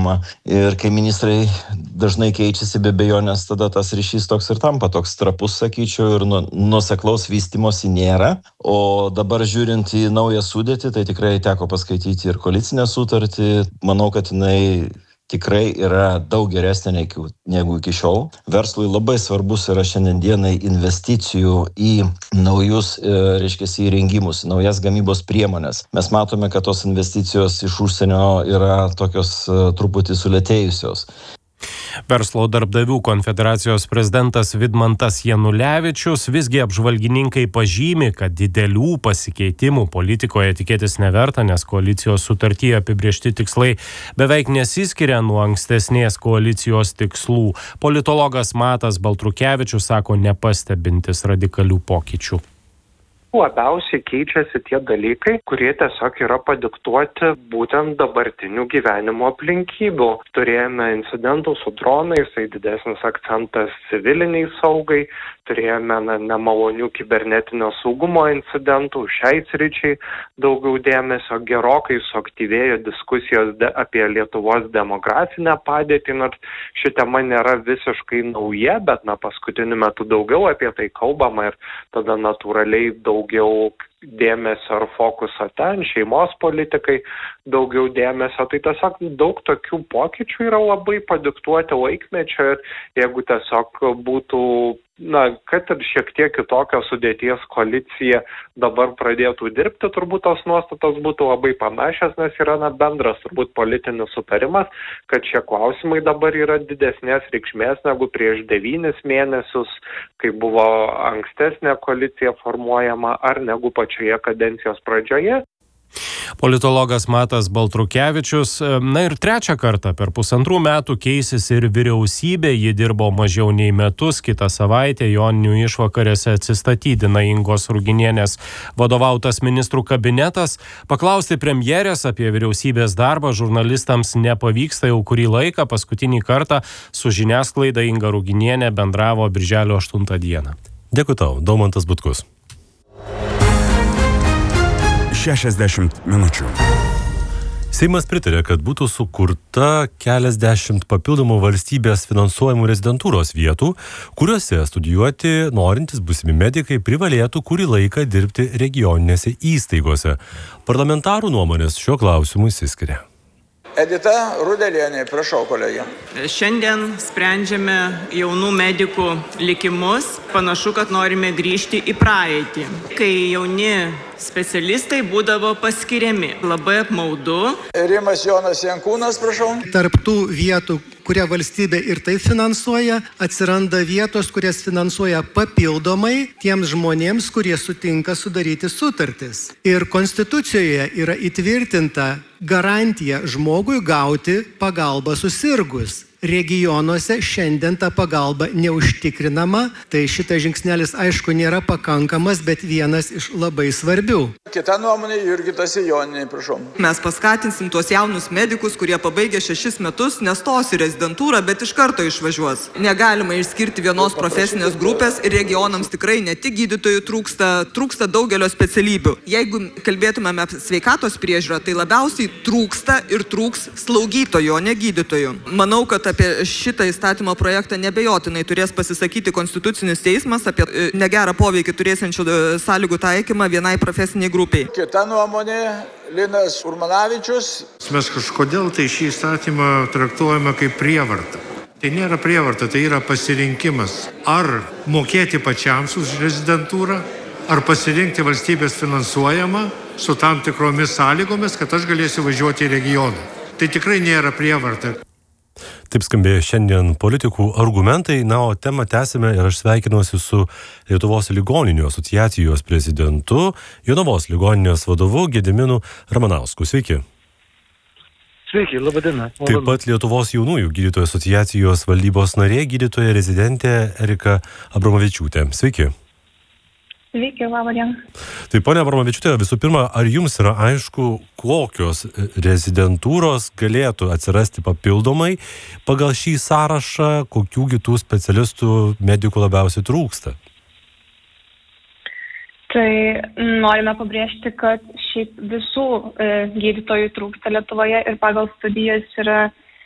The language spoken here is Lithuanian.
sistemą. Ir kai ministrai dažnai keičiasi, be abejonės, tada tas ryšys toks ir tampa toks trapus, sakyčiau, ir nuoseklaus vystymosi nėra. O dabar žiūrint į naują sudėtį, tai tikrai teko paskaityti ir koalicinę sutartį. Manau, kad jinai tikrai yra daug geresnė negu iki šiol. Verslui labai svarbus yra šiandienai investicijų į naujus, įrengimus, naujas gamybos priemonės. Mes matome, kad tos investicijos iš užsienio yra tokios truputį sulėtėjusios. Verslo darbdavių konfederacijos prezidentas Vidmantas Janulevičius, visgi apžvalgininkai pažymi, kad didelių pasikeitimų politikoje tikėtis neverta, nes koalicijos sutartyje apibrėžti tikslai beveik nesiskiria nuo ankstesnės koalicijos tikslų. Politologas Matas Baltrukevičius sako nepastebintis radikalių pokyčių. Labiausiai keičiasi tie dalykai, kurie tiesiog yra padiktuoti būtent dabartinių gyvenimo aplinkybių. Turėjome incidentų su dronais, tai didesnis akcentas civiliniai saugai, turėjome nemalonių kibernetinio saugumo incidentų, šiai sričiai daugiau dėmesio, gerokai suaktyvėjo diskusijos apie Lietuvos demografinę padėtį, nors ši tema nėra visiškai nauja, bet paskutiniu metu daugiau apie tai kalbama ir tada natūraliai daugiau dėmesio ar fokuso ten, šeimos politikai daugiau dėmesio. Tai tiesiog daug tokių pokyčių yra labai padiktuoti laikmečio ir jeigu tiesiog būtų, kad ir šiek tiek kitokio sudėties koalicija dabar pradėtų dirbti, turbūt tos nuostatos būtų labai panašios, nes yra bendras turbūt politinis sutarimas, kad šie klausimai dabar yra didesnės reikšmės negu prieš 9 mėnesius, kai buvo ankstesnė koalicija formuojama, ar negu pačioje kadencijos pradžioje. Politologas Matas Baltrukevičius. Ir trečią kartą per 1,5 metų keisis ir vyriausybė. Ji dirbo mažiau nei metus. Kitą savaitę Joninių išvakarėse atsistatydina Ingos Ruginienės vadovautas ministrų kabinetas. Paklausti premjerės apie vyriausybės darbą žurnalistams nepavyksta jau kurį laiką. Paskutinį kartą su žiniasklaida Inga Ruginienė bendravo birželio 8 dieną. Dėkui tau, Daumantas Butkus. 60 minučių. Seimas pritarė, kad būtų sukurta keliasdešimt papildomų valstybės finansuojamų rezidentūros vietų, kuriuose studijuoti norintys būsimi medikai privalėtų kurį laiką dirbti regioninėse įstaigose. Parlamentarų nuomonės šiuo klausimu išsiskiria. Edita Rudelienė, prašau, kolegė. Šiandien sprendžiame jaunų medikų likimus. Panašu, kad norime grįžti į praeitį, kai jauni specialistai būdavo paskiriami. Labai apmaudu. Rimas Jonas Jankūnas, prašau. Tarp tų vietų, kurią valstybė ir tai finansuoja, atsiranda vietos, kurias finansuoja papildomai tiems žmonėms, kurie sutinka sudaryti sutartis. Ir Konstitucijoje yra įtvirtinta garantija žmogui gauti pagalbą susirgus. Regionuose šiandien ta pagalba neužtikrinama, tai šitas žingsnelis aišku nėra pakankamas, bet vienas iš labai svarbių. Kita nuomonė, Jurgita Sejonienė, prašau. Mes paskatinsim tuos jaunus medikus, kurie pabaigė 6 metus, nestos į rezidentūrą, bet iš karto išvažiuos. Negalima išskirti vienos profesinės grupės ir regionams tikrai ne tik gydytojų trūksta daugelio specialybių. Jeigu kalbėtumėme apie sveikatos priežiūrą, tai labiausiai trūksta ir trūks slaugytojų, o ne gydytojų. Manau, kad apie šitą įstatymo projektą nebejotinai turės pasisakyti Konstitucinis teismas apie negerą poveikį turėsiančių sąlygų taikymą vienai profesiniai grupiai. Kita nuomonė, Linas Urmanavičius. Mes kažkodėl tai šį įstatymą traktuojame kaip prievartą. Tai nėra prievarta, tai yra pasirinkimas. Ar mokėti pačiam už rezidentūrą, ar pasirinkti valstybės finansuojamą su tam tikromis sąlygomis, kad aš galėsiu važiuoti į regioną. Tai tikrai nėra prievarta. Taip skambėjo šiandien politikų argumentai, o temą tęsime ir aš sveikinuosi su Lietuvos ligoninių asociacijos prezidentu, Jonavos ligoninės vadovu Gediminu Ramanausku. Sveiki. Sveiki, laba diena. Taip pat Lietuvos jaunųjų gydytojų asociacijos valdybos narė, gydytoja rezidentė Erika Abramovičiūtė. Sveiki. Sveiki, labą dieną. Tai, ponia Abramovičiūtė, visų pirma, ar jums yra aišku, kokios rezidentūros galėtų atsirasti papildomai pagal šį sąrašą, kokių kitų specialistų medikų labiausiai trūksta? Tai norime pabrėžti, kad šiaip visų gydytojų trūksta Lietuvoje ir pagal studijas yra